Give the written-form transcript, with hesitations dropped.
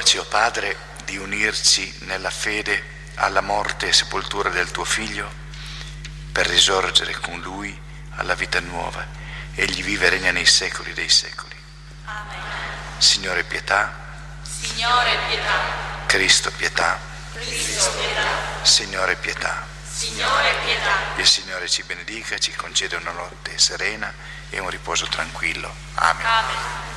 Donaci, o Padre, di unirci nella fede alla morte e sepoltura del tuo Figlio, per risorgere con Lui alla vita nuova. Egli vive e regna nei secoli dei secoli. Amen. Signore pietà. Signore pietà. Cristo pietà. Cristo pietà. Signore pietà. Signore pietà. Il Signore ci benedica, ci concede una notte serena e un riposo tranquillo. Amen. Amen.